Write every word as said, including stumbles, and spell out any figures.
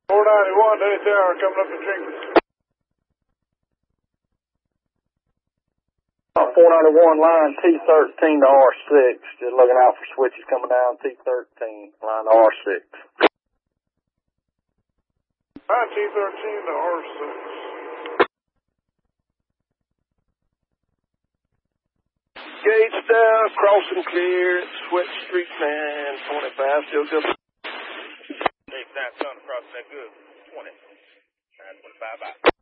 four ninety-one, Danny Tower, coming up to Jenkins. Uh, four ninety-one, line T thirteen to R six. Just looking out for switches coming down T thirteen, line to R six. Line T thirteen to R six. Gates down, crossing clear, Sweat Street, man, twenty-five, still good. Gates down, son, crossing that good. twenty. nine twenty-five, bye.